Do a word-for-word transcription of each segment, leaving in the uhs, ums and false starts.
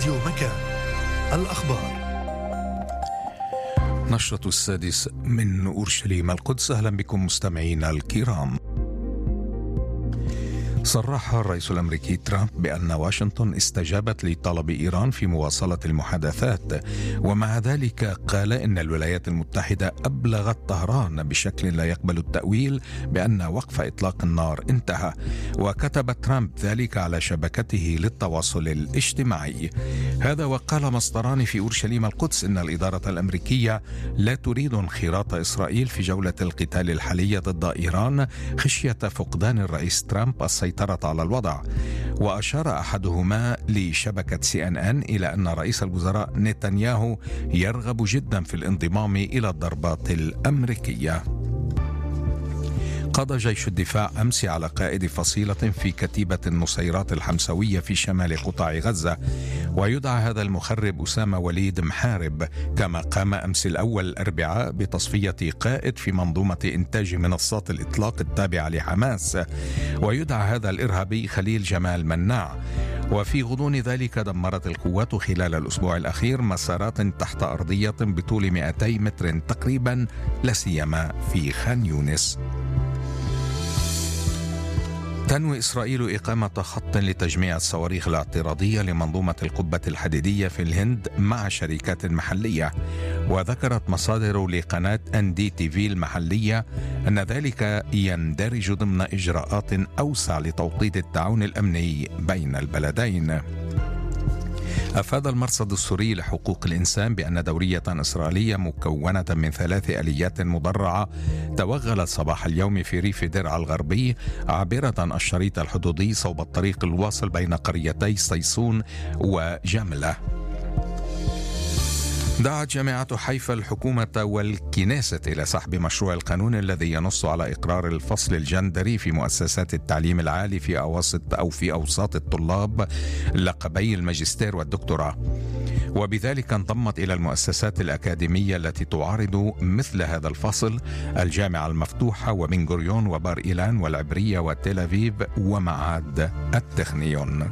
راديو مكان. الأخبار. نشرة السادس من أورشليم القدس. أهلا بكم مستمعينا الكرام. صرح الرئيس الأمريكي ترامب بأن واشنطن استجابت لطلب إيران في مواصلة المحادثات، ومع ذلك قال إن الولايات المتحدة أبلغت طهران بشكل لا يقبل التأويل بأن وقف إطلاق النار انتهى. وكتب ترامب ذلك على شبكته للتواصل الاجتماعي. هذا وقال مصدران في أورشليم القدس إن الإدارة الأمريكية لا تريد انخراط إسرائيل في جولة القتال الحالية ضد إيران خشية فقدان الرئيس ترامب السيطرة على الوضع. وأشار أحدهما لشبكة سي إن إن إلى أن رئيس الوزراء نتنياهو يرغب جدا في الانضمام إلى الضربات الأمريكية. قضى جيش الدفاع أمس على قائد فصيلة في كتيبة النصيرات الحمسوية في شمال قطاع غزة، ويدعى هذا المخرب أسامة وليد محارب، كما قام أمس الأول الأربعاء بتصفية قائد في منظومة إنتاج منصات الإطلاق التابعة لحماس، ويدعى هذا الإرهابي خليل جمال مناع. وفي غضون ذلك دمرت القوات خلال الأسبوع الأخير مسارات تحت أرضية بطول مئتي متر تقريبا، لاسيما في خان يونس. تنوي إسرائيل إقامة خط لتجميع الصواريخ الاعتراضية لمنظومة القبة الحديدية في الهند مع شركات محلية. وذكرت مصادر لقناة إن دي تي في المحلية أن ذلك يندرج ضمن إجراءات أوسع لتوطيد التعاون الأمني بين البلدين. أفاد المرصد السوري لحقوق الإنسان بأن دورية إسرائيلية مكونة من ثلاث آليات مدرعة توغلت صباح اليوم في ريف درعا الغربي عابرة الشريط الحدودي صوب الطريق الواصل بين قريتي صيصون وجملة. دعت جامعة حيفا الحكومة والكنيسة إلى سحب مشروع القانون الذي ينص على إقرار الفصل الجندري في مؤسسات التعليم العالي في أواسط أو في أوساط الطلاب لقبي الماجستير والدكتوراه، وبذلك انضمت إلى المؤسسات الأكاديمية التي تعارض مثل هذا الفصل الجامعة المفتوحة وبن غوريون وبار إيلان والعبرية وتل أبيب ومعهد التكنيون.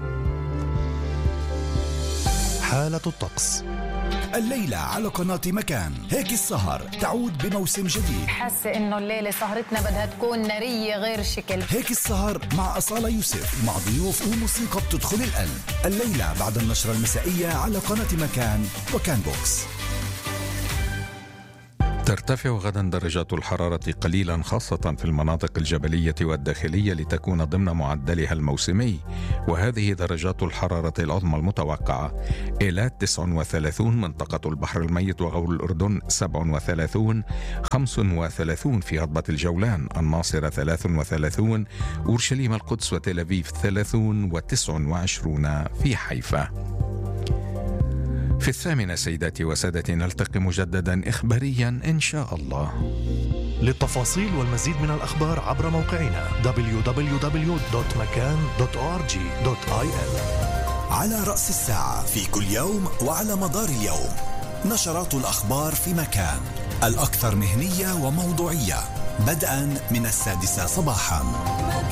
حالة الطقس الليلة على قناة مكان. هيك السهر تعود بموسم جديد. حاسة إنه الليلة سهرتنا بدها تكون نارية غير شكل. هيك السهر مع أصالة يوسف، مع ضيوف وموسيقى بتدخل القلب. الليلة بعد النشرة المسائية على قناة مكان وكان بوكس. ترتفع غدا درجات الحرارة قليلا خاصة في المناطق الجبلية والداخلية لتكون ضمن معدلها الموسمي، وهذه درجات الحرارة العظمى المتوقعة: إيلات تسعة وثلاثين، منطقة البحر الميت وغور الأردن سبعة وثلاثين، خمسة وثلاثين في هضبة الجولان، الناصرة ثلاثة وثلاثين، أورشليم القدس وتل أبيب ثلاثين، وتسعة وعشرين في حيفا. في الثامنة سيداتي وسادتي نلتقي مجددا إخباريا إن شاء الله. للتفاصيل والمزيد من الأخبار عبر موقعنا دبليو دبليو دبليو دوت مكان دوت أو آر جي دوت آي إل. على رأس الساعة في كل يوم وعلى مدار اليوم نشرات الأخبار في مكان، الأكثر مهنية وموضوعية، بدءا من السادسة صباحا.